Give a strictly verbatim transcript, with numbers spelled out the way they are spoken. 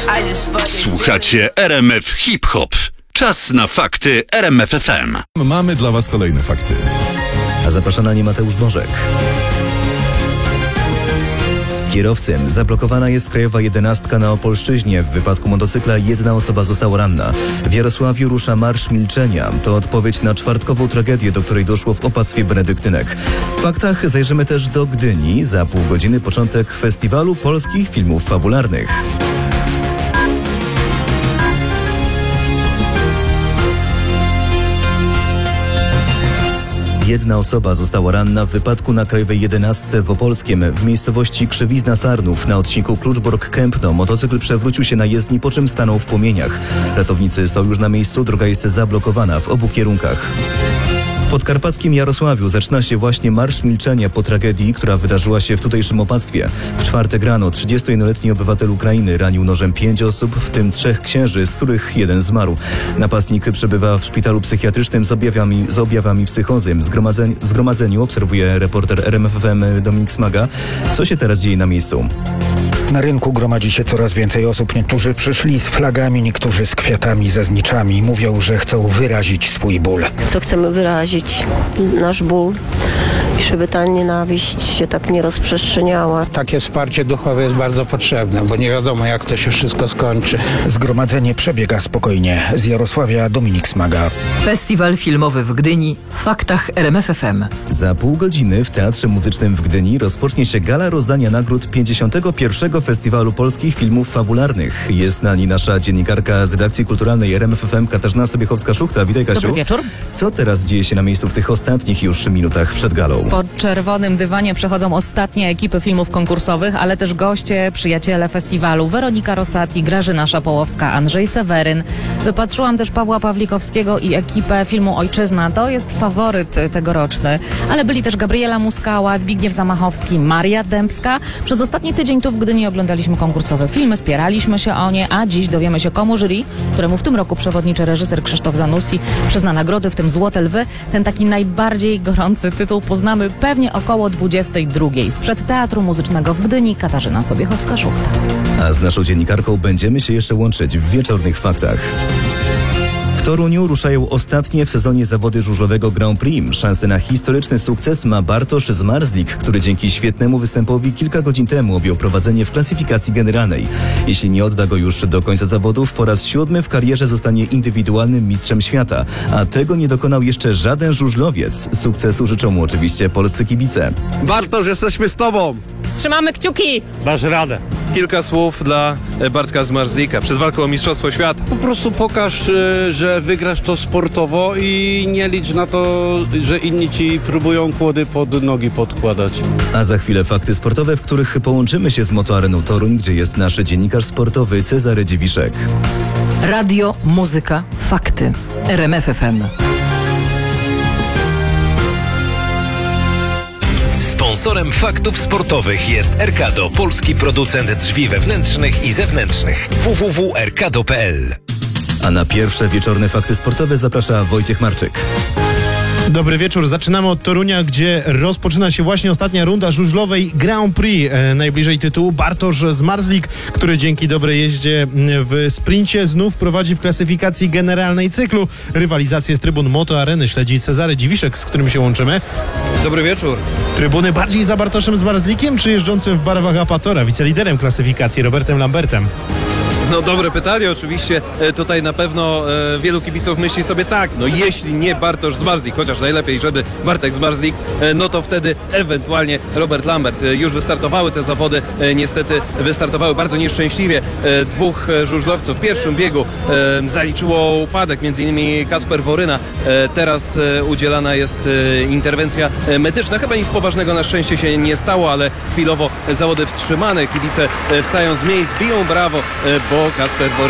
Słuchacie R M F Hip Hop. Czas na fakty R M F F M. Mamy dla Was kolejne fakty. A zaprasza na nie Mateusz Bożek. Kierowcem zablokowana jest krajowa jedenastka na Opolszczyźnie. W wypadku motocykla jedna osoba została ranna. W Jarosławiu rusza Marsz Milczenia. To odpowiedź na czwartkową tragedię, do której doszło w opactwie benedyktynek. W faktach zajrzymy też do Gdyni. Za pół godziny początek Festiwalu Polskich Filmów Fabularnych. Jedna osoba została ranna w wypadku na krajowej jedenastce w Opolskiem w miejscowości Krzywizna Sarnów na odcinku Kluczbork-Kępno. Motocykl przewrócił się na jezdni, po czym stanął w płomieniach. Ratownicy są już na miejscu, droga jest zablokowana w obu kierunkach. W podkarpackim Jarosławiu zaczyna się właśnie Marsz Milczenia po tragedii, która wydarzyła się w tutejszym opactwie. W czwartek rano trzydziestojednoletni obywatel Ukrainy ranił nożem pięć osób, w tym trzech księży, z których jeden zmarł. Napastnik przebywa w szpitalu psychiatrycznym z objawami, z objawami psychozy. Zgromadzeń, zgromadzeniu obserwuje reporter R M F F M Dominik Smaga. Co się teraz dzieje na miejscu? Na rynku gromadzi się coraz więcej osób. Niektórzy przyszli z flagami, niektórzy z kwiatami, ze zniczami. Mówią, że chcą wyrazić swój ból. Co chcemy wyrazić? Nasz ból. I żeby ta nienawiść się tak nie rozprzestrzeniała. Takie wsparcie duchowe jest bardzo potrzebne, bo nie wiadomo, jak to się wszystko skończy. Zgromadzenie przebiega spokojnie. Z Jarosławia Dominik Smaga. Festiwal filmowy w Gdyni. W faktach R M F F M. Za pół godziny w Teatrze Muzycznym w Gdyni rozpocznie się gala rozdania nagród pięćdziesiątego pierwszego Festiwalu Polskich Filmów Fabularnych. Jest na niej nasza dziennikarka z redakcji kulturalnej R M F F M Katarzyna Sobiechowska-Szuchta. Witaj, Kasiu. Dobry wieczór. Co teraz dzieje się na miejscu w tych ostatnich już minutach przed galą? Po czerwonym dywanie przechodzą ostatnie ekipy filmów konkursowych, ale też goście, przyjaciele festiwalu. Weronika Rosati, Grażyna Szapołowska, Andrzej Seweryn. Wypatrzyłam też Pawła Pawlikowskiego i ekipę filmu Ojczyzna. To jest faworyt tegoroczny. Ale byli też Gabriela Muskała, Zbigniew Zamachowski, Maria Dębska. Przez ostatni tydzień tu w Gdyni oglądaliśmy konkursowe filmy, spieraliśmy się o nie, a dziś dowiemy się, komu jury, któremu w tym roku przewodniczy reżyser Krzysztof Zanussi, przyzna nagrody, w tym Złote Lwy. Ten taki najbardziej gorący tytuł poznamy pewnie około dwudziestej drugiej. Sprzed Teatru Muzycznego w Gdyni Katarzyna Sobiechowska-Szuchta. A z naszą dziennikarką będziemy się jeszcze łączyć w wieczornych faktach. W Toruniu ruszają ostatnie w sezonie zawody żużlowego Grand Prix. Szansę na historyczny sukces ma Bartosz Zmarzlik, który dzięki świetnemu występowi kilka godzin temu objął prowadzenie w klasyfikacji generalnej. Jeśli nie odda go już do końca zawodów, po raz siódmy w karierze zostanie indywidualnym mistrzem świata. A tego nie dokonał jeszcze żaden żużlowiec. Sukcesu życzą mu oczywiście polscy kibice. Bartosz, jesteśmy z tobą! Trzymamy kciuki! Dasz radę. Kilka słów dla Bartka Zmarzlika przed walką o Mistrzostwo Świata. Po prostu pokaż, że wygrasz to sportowo i nie licz na to, że inni ci próbują kłody pod nogi podkładać. A za chwilę fakty sportowe, w których połączymy się z Motoareną Toruń, gdzie jest nasz dziennikarz sportowy Cezary Dziwiszek. Radio, muzyka, fakty. R M F F M. Sponsorem faktów sportowych jest Erkado, polski producent drzwi wewnętrznych i zewnętrznych. w w w kropka erkado kropka p l. A na pierwsze wieczorne fakty sportowe zaprasza Wojciech Marczyk. Dobry wieczór. Zaczynamy od Torunia, gdzie rozpoczyna się właśnie ostatnia runda żużlowej Grand Prix. E, najbliżej tytułu Bartosz Zmarzlik, który dzięki dobrej jeździe w sprincie znów prowadzi w klasyfikacji generalnej cyklu. Rywalizację z trybun Motoareny śledzi Cezary Dziwiszek, z którym się łączymy. Dobry wieczór. Trybuny bardziej za Bartoszem Zmarzlikiem, czy jeżdżącym w barwach Apatora, wiceliderem klasyfikacji Robertem Lambertem? No dobre pytanie, oczywiście e, tutaj na pewno e, wielu kibiców myśli sobie tak, no jeśli nie Bartosz Zmarzlik, chociaż najlepiej, żeby Bartek Zmarzlik, e, no to wtedy ewentualnie Robert Lambert. E, już wystartowały te zawody, e, niestety wystartowały bardzo nieszczęśliwie. E, dwóch e, żużlowców w pierwszym biegu e, zaliczyło upadek, między innymi Kacper Woryna. E, teraz e, udzielana jest e, interwencja e, medyczna. Chyba nic poważnego na szczęście się nie stało, ale chwilowo zawody wstrzymane. Kibice e, wstają z miejsc, biją brawo, e, bo Kacper Woryna